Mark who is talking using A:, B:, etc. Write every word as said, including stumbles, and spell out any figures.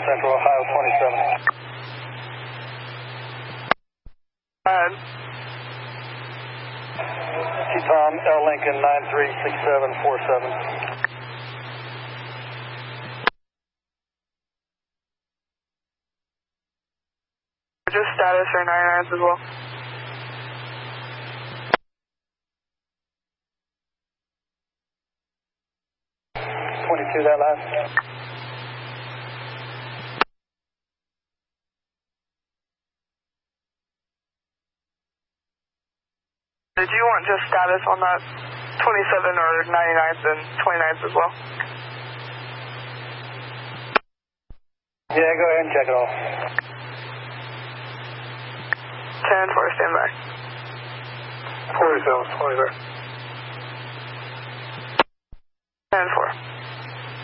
A: Central Ohio twenty-seven.
B: Uh,
A: T-Tom, L Lincoln nine three six seven four seven.
B: just status for ninety-nines as well.
A: twenty-two, that last.
B: Did you want just status on that twenty-seven or ninety-nines and twenty-nines as well?
A: Yeah, go ahead and check it off.
B: ten four, stand by.
A: forty-seven, twenty there.
B: ten four.